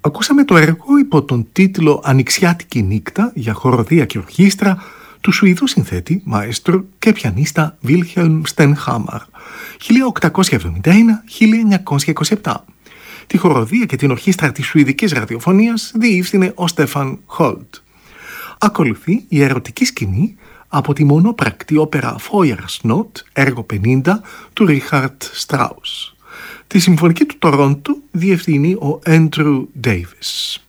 Ακούσαμε το έργο υπό τον τίτλο «Ανοιξιάτικη νύχτα» για χοροδία και ορχήστρα του Σουηδού συνθέτη, μαέστρο και πιανίστα Wilhelm Stenhammar, 1871-1927. Τη χοροδία και την ορχήστρα της Σουηδικής ραδιοφωνίας διεύθυνε ο Στέφαν Χολτ. Ακολουθεί η ερωτική σκηνή από τη μονόπρακτη όπερα Feuersnot, έργο 50 του Ρίχαρτ Στράους. Τη συμφωνική του Τορόντου διευθύνει ο Έντρου Ντέιβις.